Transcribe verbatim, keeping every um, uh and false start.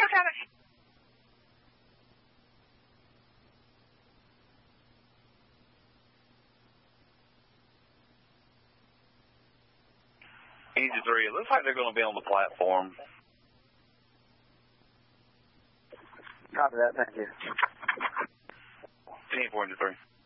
two seven. Easy three, it looks like they're going to be on the platform. Copy that, thank you. ten four three.